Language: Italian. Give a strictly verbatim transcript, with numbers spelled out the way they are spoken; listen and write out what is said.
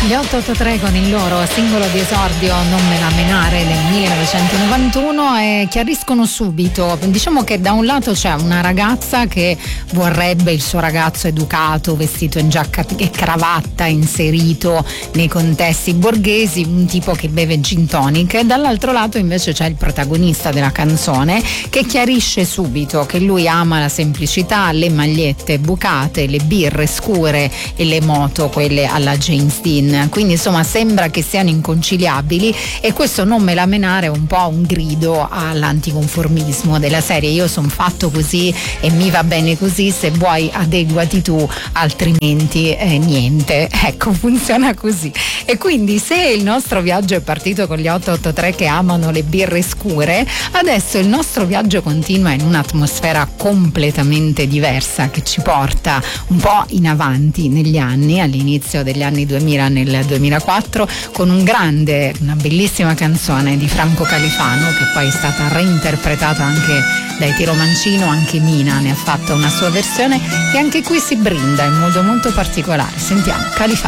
Gli otto otto tre con il loro singolo di esordio Non me la menare del millenovecentonovantuno e chiariscono subito. Diciamo che da un lato c'è una ragazza che vorrebbe il suo ragazzo educato, vestito in giacca e cravatta, inserito nei contesti borghesi, un tipo che beve gin tonic, e dall'altro lato invece c'è il protagonista della canzone che chiarisce subito che lui ama la semplicità, le magliette bucate, le birre scure e le moto, quelle alla James Dean. Quindi insomma sembra che siano inconciliabili, e questo Non me la menare è un po' un grido all'anticonformismo della serie: io sono fatto così e mi va bene così, se vuoi adeguati tu, altrimenti eh, niente. Ecco, funziona così. E quindi se il nostro viaggio è partito con gli otto otto tre che amano le birre scure, adesso il nostro viaggio continua in un'atmosfera completamente diversa che ci porta un po' in avanti negli anni, all'inizio degli anni duemila, nel duemilaquattro, con un grande, una bellissima canzone di Franco Califano che poi è stata reinterpretata anche dai Tiro Mancino. Anche Mina ne ha fatto una sua versione e anche qui si brinda in modo molto particolare. Sentiamo Califano.